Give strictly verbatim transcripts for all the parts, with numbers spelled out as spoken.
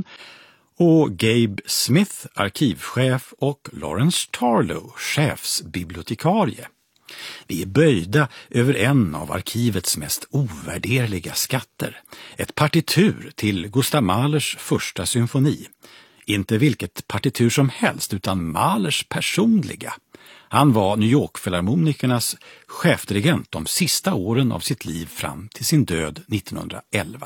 Brown, och Gabe Smith, arkivchef, och Lawrence Tarlow, chefsbibliotekarie. Vi är böjda över en av arkivets mest ovärderliga skatter, ett partitur till Gustav Mahlers första symfoni. Inte vilket partitur som helst, utan Mahlers personliga. Han var New York-filharmonikernas chefdirigent de sista åren av sitt liv fram till sin död nittonhundraelva.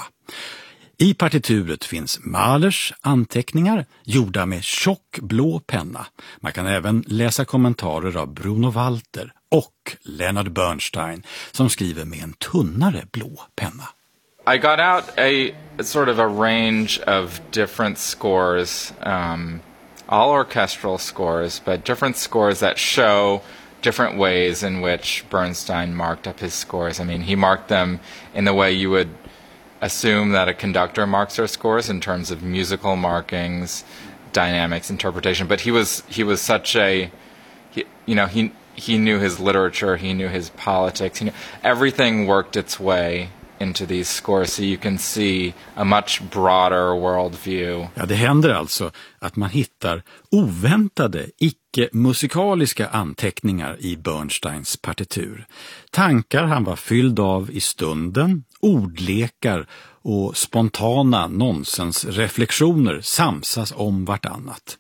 I partituret finns Mahlers anteckningar gjorda med tjock blå penna. Man kan även läsa kommentarer av Bruno Walter och Leonard Bernstein som skriver med en tunnare blå penna. I got out a sort of a range of different scores, um, all orchestral scores, but different scores that show different ways in which Bernstein marked up his scores. I mean, he marked them in the way you would assume that a conductor marks their scores in terms of musical markings, dynamics, interpretation. But he was he was such a, he, you know, he he knew his literature, he knew his politics, he knew, everything worked its way into these scores, so you can see a much broader worldview. Ja, det händer alltså att man hittar oväntade, icke-musikaliska anteckningar i Bernsteins partitur. Tankar han var fylld av i stunden, ordlekar och spontana nonsensreflektioner samsas om vartannat.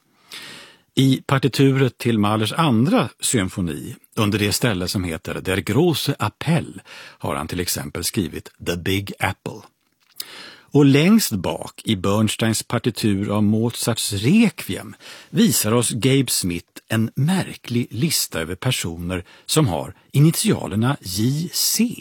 I partituret till Mahlers andra symfoni, under det ställe som heter Der große Appell, har han till exempel skrivit The Big Apple. Och längst bak i Bernsteins partitur av Mozarts Requiem visar oss Gabe Smith en märklig lista över personer som har initialerna J C.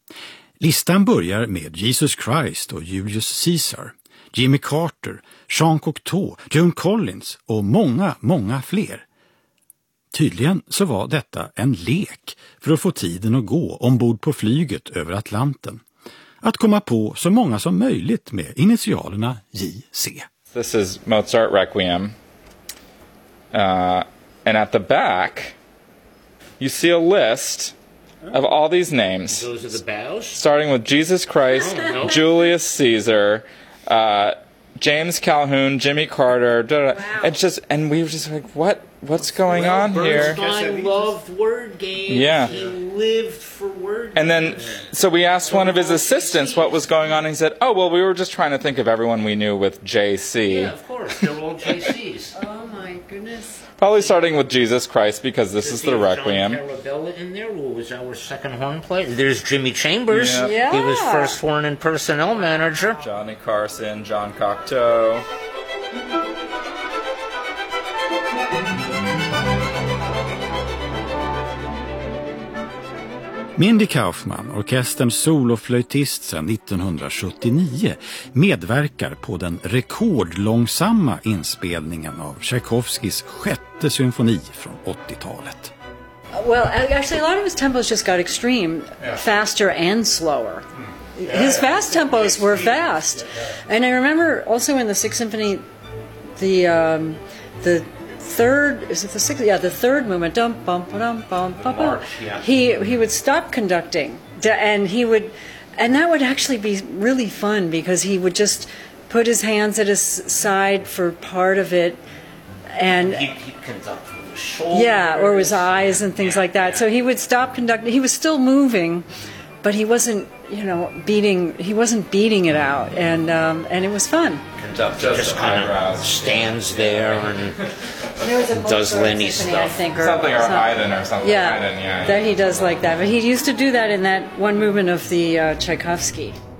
Listan börjar med Jesus Christ och Julius Caesar, Jimmy Carter, Jean Cocteau, Joan Collins och många, många fler. Tydligen så var detta en lek för att få tiden att gå ombord på flyget över Atlanten. Att komma på så många som möjligt med initialerna J C. This is Mozart Requiem. Uh, and at the back, you see a list of all these names. Those are the bows? Starting with Jesus Christ, oh, no. Julius Caesar, uh, James Calhoun, Jimmy Carter. Da, da. Wow. It's just, and we were just like, what? What's going well, on here? Bernstein loved word games. Yeah. He lived for word and games. then, so we asked one of his assistants what was going on, and he said, oh, well, we were just trying to think of everyone we knew with J C. Yeah, of course. They're all J Cs. Oh, my goodness. Probably starting with Jesus Christ, because this is the Requiem. John Carabella in there, who was our second horn player. There's Jimmy Chambers. Yeah. Yeah. He was first horn and personnel manager. Johnny Carson, John Cocteau. Mindy Kaufman, orkesterns soloflöjtist sedan nittonhundrasjuttionio, medverkar på den rekordlångsamma inspelningen av Tchaikovskys sjätte symfoni från åttiotalet. Well, actually, a lot of his tempos just got extreme, yeah. faster and slower. His fast tempos were fast. And I remember also in the Sixth Symphony, the um, the third, is it the sixth? Yeah, the third movement, dum bum dum bum bum bum. He he would stop conducting, and he would, and that would actually be really fun because he would just put his hands at his side for part of it, and he'd, he'd conduct from his shoulders. Yeah, or his eyes and things yeah, like that. Yeah. So he would stop conducting. He was still moving, but he wasn't, you know, beating. He wasn't beating it out, and um, and it was fun. Conductor just kind of stands there and does Lenny stuff. I think, or something or Haydn or something. Yeah, Haydn, yeah, that he does like that. But he used to do that in that one movement of the uh, Tchaikovsky.